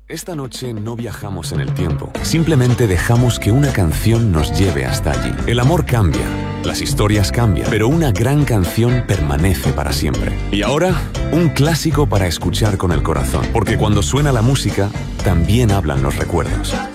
Esta noche no viajamos en el tiempo, simplemente dejamos que una canción nos lleve hasta allí. El amor cambia, las historias cambian, pero una gran canción permanece para siempre. Y ahora, un clásico para escuchar con el corazón, porque cuando suena la música, también hablan los recuerdos.